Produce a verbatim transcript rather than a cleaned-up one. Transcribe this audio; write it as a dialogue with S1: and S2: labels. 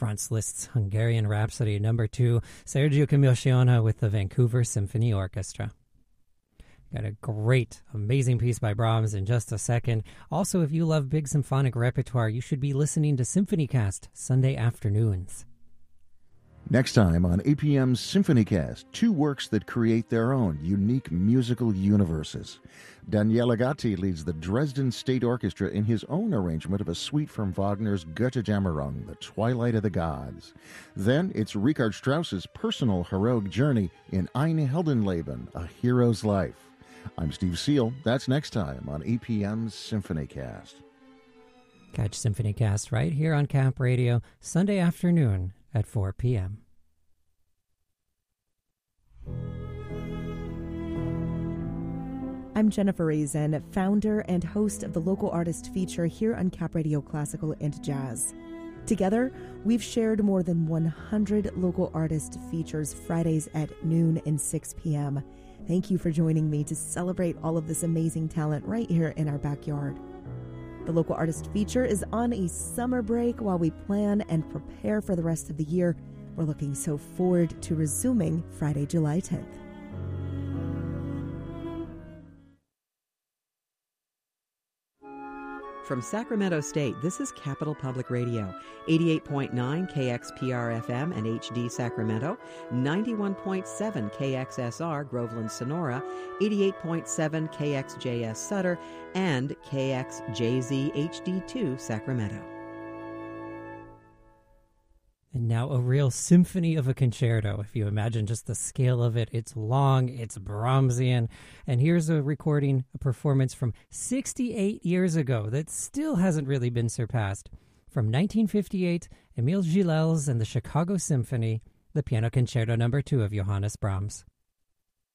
S1: Franz Liszt's Hungarian Rhapsody number two, Sergio Camilciona with the Vancouver Symphony Orchestra. Got a great, amazing piece by Brahms in just a second. Also, if you love big symphonic repertoire, you should be listening to SymphonyCast Sunday afternoons.
S2: Next time on A P M's SymphonyCast, two works that create their own unique musical universes. Daniele Gatti leads the Dresden State Orchestra in his own arrangement of a suite from Wagner's Götterdämmerung, The Twilight of the Gods. Then it's Richard Strauss's personal heroic journey in Ein Heldenleben, A Hero's Life. I'm Steve Seal. That's next time on A P M's SymphonyCast.
S1: Catch SymphonyCast right here on Cap Radio, Sunday afternoon at four p.m.
S3: I'm Jennifer Raisin, founder and host of the Local Artist Feature here on Cap Radio Classical and Jazz. Together, we've shared more than one hundred local artist features Fridays at noon and six p.m. Thank you for joining me to celebrate all of this amazing talent right here in our backyard. The Local Artist Feature is on a summer break while we plan and prepare for the rest of the year. We're looking so forward to resuming Friday, July tenth.
S4: From Sacramento State, this is Capital Public Radio, eighty-eight point nine K X P R F M and H D Sacramento, ninety-one point seven K X S R Groveland Sonora, eighty-eight point seven K X J S Sutter, and K X J Z H D two Sacramento.
S1: And now a real symphony of a concerto. If you imagine just the scale of it, it's long, it's Brahmsian. And here's a recording, a performance from sixty-eight years ago that still hasn't really been surpassed. From nineteen fifty-eight, Emile Gilels and the Chicago Symphony, the Piano Concerto number two of Johannes Brahms.